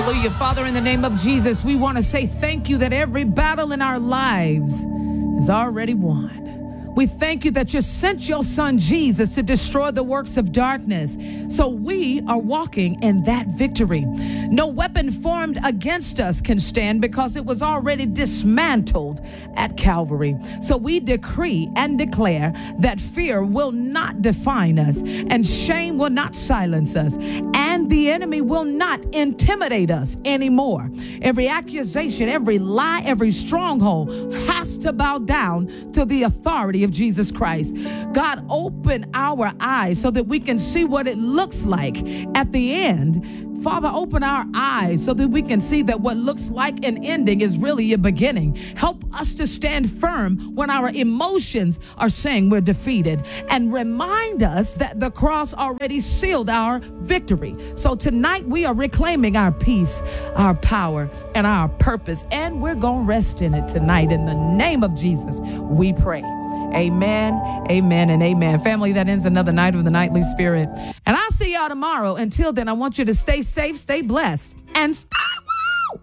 Hallelujah. Father, in the name of Jesus, we want to say thank you that every battle in our lives is already won. We thank you that you sent your son Jesus to destroy the works of darkness. So we are walking in that victory. No weapon formed against us can stand because it was already dismantled at Calvary. So we decree and declare that fear will not define us and shame will not silence us and the enemy will not intimidate us anymore. Every accusation, every lie, every stronghold has to bow down to the authority of Jesus Christ. God, open our eyes so that we can see what it looks like at the end. Father, open our eyes so that we can see that what looks like an ending is really a beginning. Help us to stand firm when our emotions are saying we're defeated, and remind us that the cross already sealed our victory. So tonight we are reclaiming our peace, our power, and our purpose, and we're going to rest in it tonight. In the name of Jesus, we pray. Amen, amen, and amen. Family, that ends another night of the Nightly Spirit. And I'll see y'all tomorrow. Until then, I want you to stay safe, stay blessed, and stay